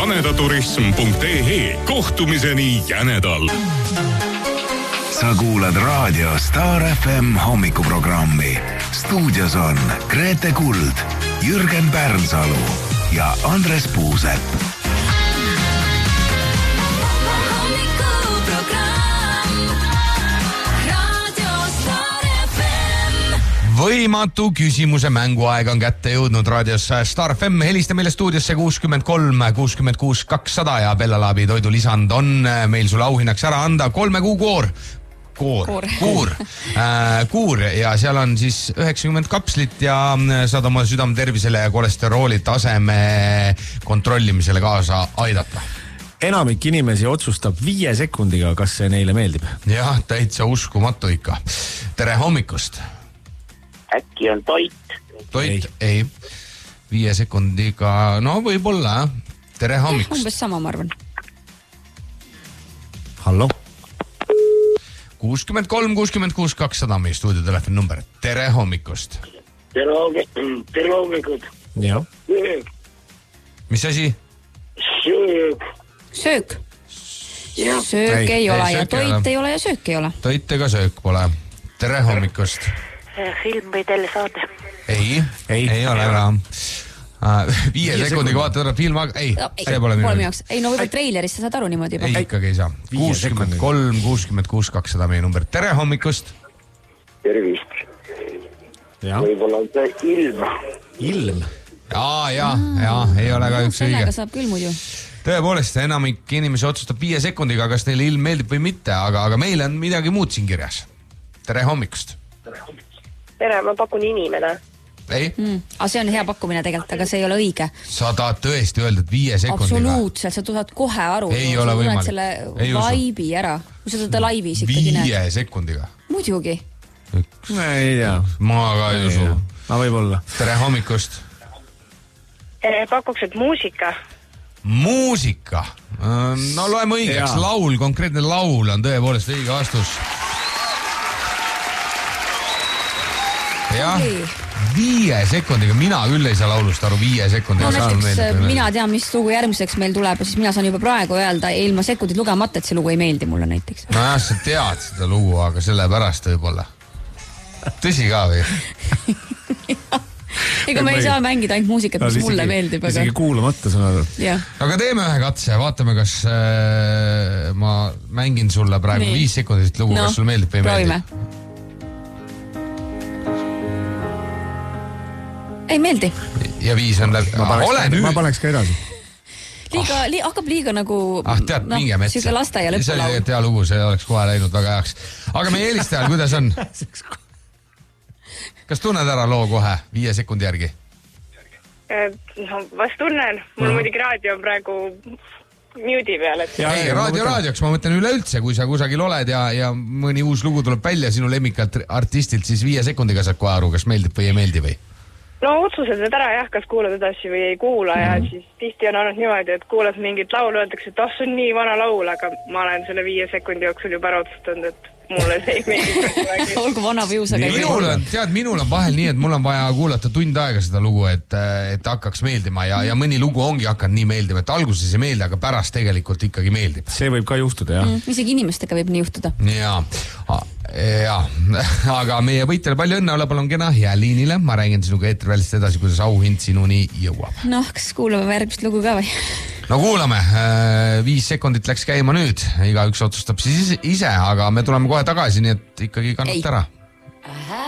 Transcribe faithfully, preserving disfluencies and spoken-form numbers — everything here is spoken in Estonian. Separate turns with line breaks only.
janedaturism punkt ee. Kohtumiseni Jänedal.
Sa kuulad raadio Star F M hommikuprogrammi. Stuudios on Grete Kuld, Jürgen Pärnsalu ja Andres Puusepp.
Võimatu küsimuse mänguaeg on kätte jõudnud raadios Star F M. Helista meile stuudiosse kuuskümmend kolm kuuskümmend kuus kakssada ja Bellalabi toidulisand on meil sulle auhinnaks ära anda kolme kuu koor. Koor, koor, kuur, äh, kuur ja seal on siis üheksakümmend kapslit ja saad oma südametervisele ja kolesterooli taseme kontrollimisele kaasa aidata.
Enamik inimesi otsustab viie sekundiga, kas see neile meeldib.
Jah, täitsa uskumatu ikka. Tere hommikust.
Äkki on toit?
Toit? Ei. ei. Viie sekundiga, no võib-olla. Tere hommikust.
Umbes sama, ma arvan.
Hallo.
kuuskümmend kolm kuuskümmend kuus kakssada meie stuudiotelefoni number. Tere hommikust.
Tere hommikust. Tere hommikust.
Jah.
Mis asi?
Söök.
Söök.
Ja.
Söök ei, ei ole ei, ja toit ei ole. ei ole ja söök ei ole.
Toit ega söök pole. Tere hommikust.
Film või telesaade?
Ei, ei, ei ole ära. Viie sekundiga vaatad ära film, aga ei,
no,
see pole minu jaoks.
Ei, no võib-olla treilerist sa saad aru niimoodi.
Ei, ikkagi ei saa. kuuskümmend kolm kuuskümmend kuus kakssada meie number. Tere hommikust.
Tervist.
Ja.
Võib-olla on see ilm.
Ilm?
Jaa, jaa, jaa, ei ole ka üks õige.
Sellega saab küll muidu.
Tõepoolest, enamik inimesi otsustab viie sekundiga, kas neile ilm meeldib või mitte, aga, aga meil on midagi muud siin kirjas. Tere hommikust.
Tere, ma pakun inimene.
Ei?
Mm. Aga see on hea pakkumine tegelikult, aga see ei ole õige.
Sa tahad tõesti öelda, et viie sekundiga?
Absoluutselt, sa tahad kohe aru.
Ei ole võimalik.
Sa selle laibi ära. Kui sa seda laivis ikkagi näed.
Viie sekundiga?
Muidugi.
Üks.
Ei tea.
Ma ka ei usu.
Ma võib olla.
Tere hommikust.
Pakuks, et muusika.
Muusika? No loeme õigeks. Laul, konkreetne laul on tõepoolest õige vastus. Jah, viie sekundiga, mina küll ei saa laulust aru, viie sekundiga.
No näiteks mina tean, mis lugu järgmiseks meil tuleb ja siis mina saan juba praegu öelda ilma sekundid lugemata, et see lugu ei meeldi mulle näiteks.
No jah, sa tead seda lugu, aga selle pärast võib-olla. Tõsi ka või?
Ega me ei saa mängida ainult muusikat, mis mulle meeldib.
Isegi kuulamata saan aru.
Aga teeme ühe katse, vaatame, kas ma mängin sulle praegu viis sekundit lugu, kas sul meeldib või ei meeldi.
Ei meeldi.
Ja viis on läbi.
Ma paneks, Ole nüüd. Ma paneks ka edasi.
Liiga, ah. li, hakkab liiga nagu...
Ah, tead, no, minge metsa.
Siuke laste ja lõppu
laul. See oli hea lugu, see oleks kohe läinud väga heaks. Aga meie helistajal, kuidas on? Kas tunned ära loo kohe viie sekundi järgi?
No, vast tunnen. Mul no. muidugi raadio on praegu mute'i peal. Et...
Ja, ei, raadio raadioks, ma mõtlen üleüldse, kui sa kusagil oled ja, ja mõni uus lugu tuleb välja sinu lemmikalt artistilt, siis viie sekundiga saad kohe aru, kas meeldib või ei meeldi või?
No otsused need ära jah, kas kuulad edasi või ei kuula ja mm. siis tihti on olnud niimoodi, et kuulad mingit laulu, öeldakse, et ah, see on nii vana laul, aga ma olen selle viie sekundi jooksul juba ära otsustanud, et mulle see ei meeldi.
Olgu vana vius, aga ei
meeldi. Tead, minul on vahel nii, et mul on vaja kuulata tund aega seda lugu, et, et hakkaks meeldima ja, ja mõni lugu ongi hakanud nii meeldima, et alguses ei meeldi, aga pärast tegelikult ikkagi meeldib.
See võib ka juhtuda, jah.
Mm, isegi inimestega võib nii juhtuda.
Jaa, jaa. Aga meie võitjale palju õnne, ole palun kena hea liinile. Ma räägin sinuga eetrivälist edasi, kuidas auhind sinuni jõuab.
Noh, kas kuulame järgmist lugu ka või?
No kuulame, viis sekundit läks käima nüüd, igaüks otsustab siis ise, aga me tuleme kohe tagasi, nii et ikkagi kannata ära.